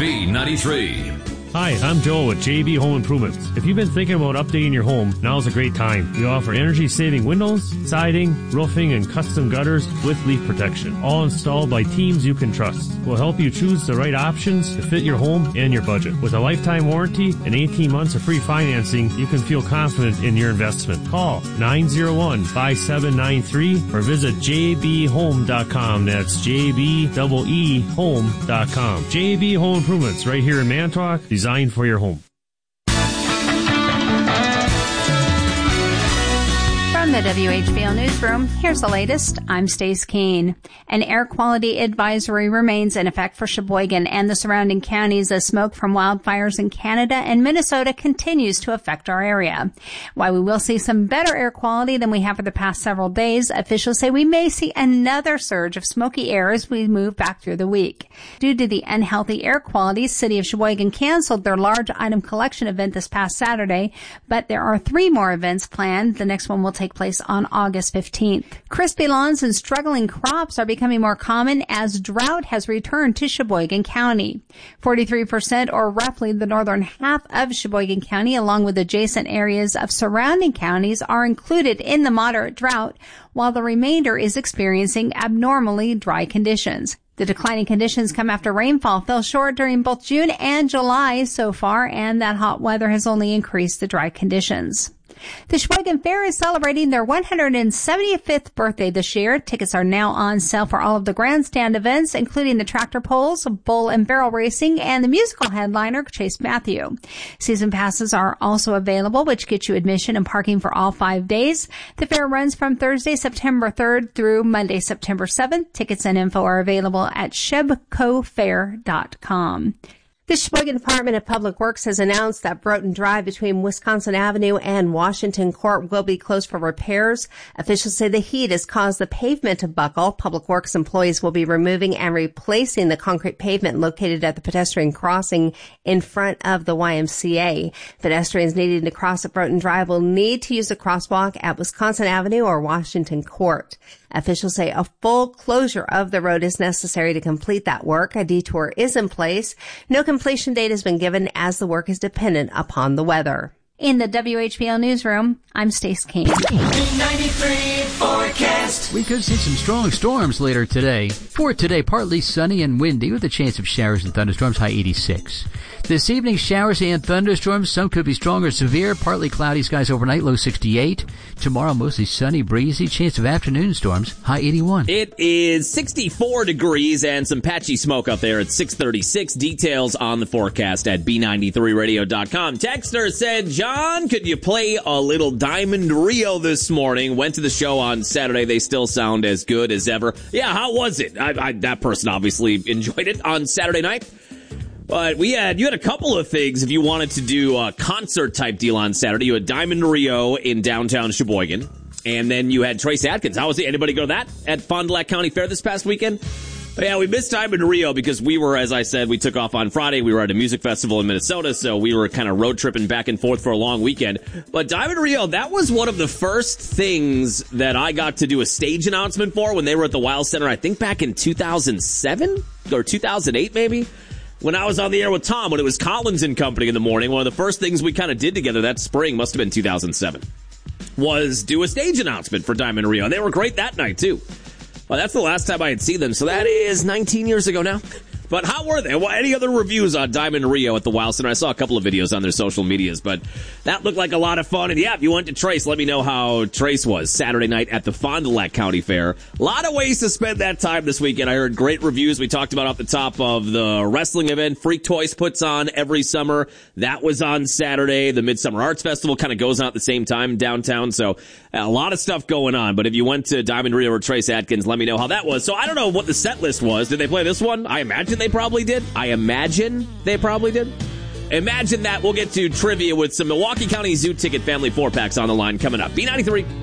B93. Hi, I'm Joel with JB Home Improvements. If you've been thinking about updating your home, now's a great time. We offer energy-saving windows, siding, roofing, and custom gutters with leak protection, all installed by teams you can trust. We'll help you choose the right options to fit your home and your budget. With a lifetime warranty and 18 months of free financing, you can feel confident in your investment. Call 901-5793 or visit jbhome.com. That's jbhome.com. JB Home Improvements right here in Manitowoc. Designed for your home. From the WHBL Newsroom, here's the latest. I'm Stace Keene. An air quality advisory remains in effect for Sheboygan and the surrounding counties as smoke from wildfires in Canada and Minnesota continues to affect our area. While we will see some better air quality than we have for the past several days, officials say we may see another surge of smoky air as we move back through the week. Due to the unhealthy air quality, City of Sheboygan canceled their large item collection event this past Saturday, but there are 3 more events planned. The next one will take place on August 15th. Crispy lawns and struggling crops are becoming more common as drought has returned to Sheboygan County. 43%, or roughly the northern half of Sheboygan County, along with adjacent areas of surrounding counties, are included in the moderate drought, while the remainder is experiencing abnormally dry conditions. The declining conditions come after rainfall fell short during both June and July so far, and that hot weather has only increased the dry conditions. The Sheboygan Fair is celebrating their 175th birthday this year. Tickets are now on sale for all of the grandstand events, including the tractor pulls, bull and barrel racing, and the musical headliner, Chase Matthew. Season passes are also available, which get you admission and parking for all 5 days. The fair runs from Thursday, September 3rd through Monday, September 7th. Tickets and info are available at shebcofair.com. The Sheboygan Department of Public Works has announced that Broughton Drive between Wisconsin Avenue and Washington Court will be closed for repairs. Officials say the heat has caused the pavement to buckle. Public Works employees will be removing and replacing the concrete pavement located at the pedestrian crossing in front of the YMCA. Pedestrians needing to cross at Broughton Drive will need to use a crosswalk at Wisconsin Avenue or Washington Court. Officials say a full closure of the road is necessary to complete that work. A detour is in place. No completion date has been given as the work is dependent upon the weather. In the WHBL Newsroom, I'm Stace Keene. 93 forecast. We could see some strong storms later today. For today, partly sunny and windy with a chance of showers and thunderstorms, high 86. This evening, showers and thunderstorms. Some could be strong or severe. Partly cloudy skies overnight, low 68. Tomorrow, mostly sunny, breezy. Chance of afternoon storms, high 81. It is 64 degrees and some patchy smoke up there at 6:36. Details on the forecast at B93radio.com. Texter said, John, could you play a little Diamond Rio this morning? Went to the show on Saturday. They still sound as good as ever. Yeah, how was it? That person obviously enjoyed it on Saturday night. But you had a couple of things if you wanted to do a concert type deal on Saturday. You had Diamond Rio in downtown Sheboygan, and then you had Trace Adkins. How was it? Anybody go to that at Fond du Lac County Fair this past weekend? But yeah, we missed Diamond Rio because we were, as I said, we took off on Friday. We were at a music festival in Minnesota, so we were kind of road tripping back and forth for a long weekend. But Diamond Rio, that was one of the first things that I got to do a stage announcement for when they were at the Wild Center, I think back in 2007 or 2008 maybe. When I was on the air with Tom, when it was Collins and Company in the morning, one of the first things we kind of did together that spring, must have been 2007, was do a stage announcement for Diamond Rio. And they were great that night, too. Well, that's the last time I had seen them, so that is 19 years ago now. But how were they? Well, any other reviews on Diamond Rio at the Wild Center? I saw a couple of videos on their social medias, but that looked like a lot of fun. And yeah, if you went to Trace, let me know how Trace was Saturday night at the Fond du Lac County Fair. A lot of ways to spend that time this weekend. I heard great reviews. We talked about off the top of the wrestling event Freak Toys puts on every summer. That was on Saturday. The Midsummer Arts Festival kind of goes on at the same time downtown. So a lot of stuff going on. But if you went to Diamond Rio or Trace Adkins, let me know how that was. So I don't know what the set list was. Did they play this one? I imagine they probably did. Imagine that. We'll get to trivia with some Milwaukee County Zoo Ticket Family 4-packs on the line coming up. B93.